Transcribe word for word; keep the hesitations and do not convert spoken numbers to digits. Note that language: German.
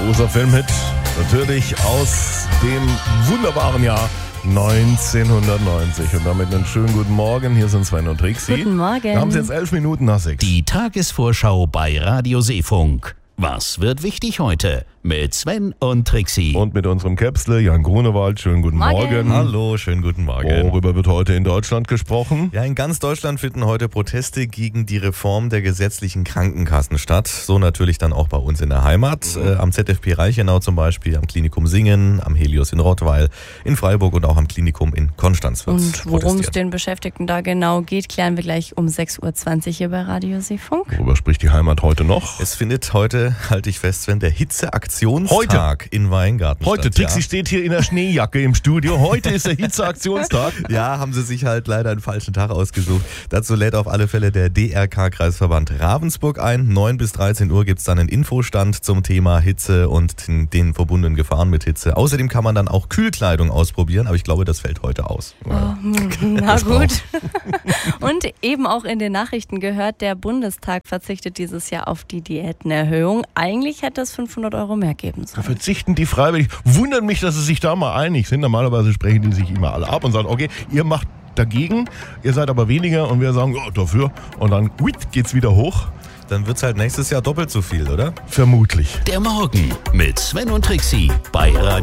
Großer Filmhit, natürlich aus dem wunderbaren Jahr neunzehnhundertneunzig. Und damit einen schönen guten Morgen. Hier sind Sven und Trixi. Guten Morgen. Wir haben es jetzt elf Minuten nach sechs. Die Tagesvorschau bei Radio Seefunk. Was wird wichtig heute? Mit Sven und Trixi. Und mit unserem Käpsle Jan Grunewald. Schönen guten Morgen. Morgen. Hallo, schönen guten Morgen. Worüber wird heute in Deutschland gesprochen? Ja, in ganz Deutschland finden heute Proteste gegen die Reform der gesetzlichen Krankenkassen statt. So natürlich dann auch bei uns in der Heimat. Mhm. Äh, am Z F P Reichenau zum Beispiel, am Klinikum Singen, am Helios in Rottweil, in Freiburg und auch am Klinikum in Konstanz wird Und worum es protestiert. den Beschäftigten da genau geht, klären wir gleich um sechs Uhr zwanzig hier bei Radio Seefunk. Worüber spricht die Heimat heute noch? Es findet heute, halte ich fest, Sven, der Hitzeaktionstag Heute. in Weingarten Heute, statt. Trixi steht hier in der Schneejacke im Studio. Heute ist der Hitzeaktionstag. Ja, haben sie sich halt leider einen falschen Tag ausgesucht. Dazu lädt auf alle Fälle der D R K-Kreisverband Ravensburg ein. neun bis dreizehn Uhr gibt es dann einen Infostand zum Thema Hitze und den, den verbundenen Gefahren mit Hitze. Außerdem kann man dann auch Kühlkleidung ausprobieren, aber ich glaube, das fällt heute aus. Oh, na gut. Und eben auch in den Nachrichten gehört, der Bundestag verzichtet dieses Jahr auf die Diätenerhöhung. Eigentlich hätte es fünfhundert Euro mehr geben sollen. Verzichten die freiwillig. Wundert mich, dass sie sich da mal einig sind. Normalerweise sprechen die sich immer alle ab und sagen, okay, ihr macht dagegen, ihr seid aber weniger und wir sagen, ja, dafür. Und dann uit, geht's wieder hoch. Dann wird es halt nächstes Jahr doppelt so viel, oder? Vermutlich. Der Morgen mit Sven und Trixi bei Radio